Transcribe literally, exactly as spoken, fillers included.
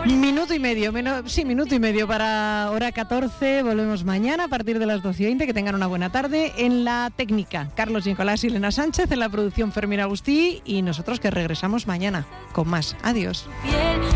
Minuto y medio, menos, sí, minuto y medio para hora catorce. Volvemos mañana a partir de las doce y veinte. Que tengan una buena tarde. En la técnica, Carlos Nicolás y Elena Sánchez. En la producción, Fermín Agustí. Y nosotros que regresamos mañana con más. Adiós.